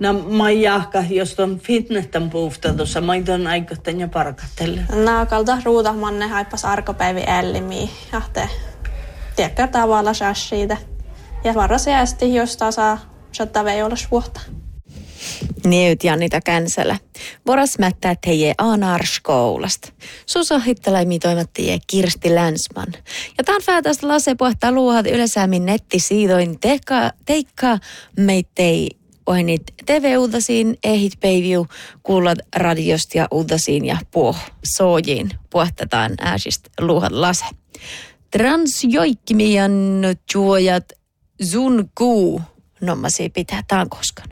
No Maijahka, jos on fitnetten puhta tuossa, maiton aikoitten ja parkattelle. No kalta ruutahmanne haippas arkopäivi ällimiä. Ja te tiedätkö tavalla siitä. Ja varasiasti, jos tasa saattaa ei olla vuotta. Neut Jannita Känselä. Voras mättää teie Aanarskoulasta. Susahittelaimi toimittajia Kirsti Länsman. Ja tämän fäätästä lase pohtaa luohat yleisämmin nettisiidoin teikkaa meittei ohenit TV-uutasiin, ehit päiviu, kuulat radiosta ja uutasiin ja soojiin pohtataan ääsistä luohat lase. Transjoikkimian juojat zun kuu. Nommasi pitää tämän koskaan.